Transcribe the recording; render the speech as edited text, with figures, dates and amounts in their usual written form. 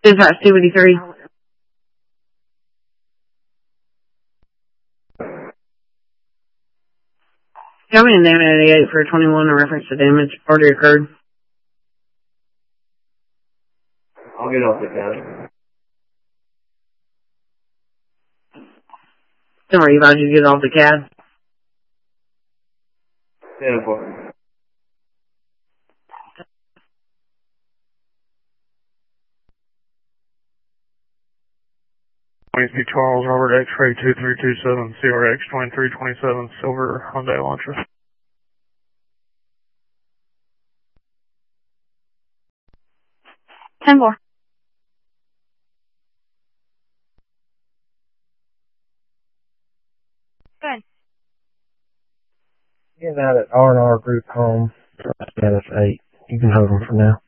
Dispatch 283. Tell me in damage 88 for 21 in reference to damage already occurred. I'll get off the CAD. Don't worry about you get off the CAD. 10-4. Charles Robert X-ray 2327 CRX 2327 Silver Hyundai Elantra. Ten four. Good. Getting out at R&R Group Home, status 8. You can hold them for now.